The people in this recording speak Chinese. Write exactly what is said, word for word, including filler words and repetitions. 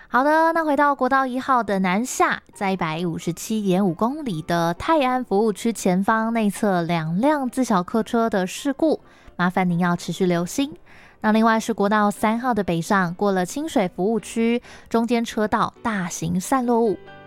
好的，那回到国道一号的南下，在一百五十七点五公里的泰安服务区前方内侧两辆自小客车的事故，麻烦您要持续留心。那另外是国道三号的北上，过了清水服务区，中间车道大型散落物，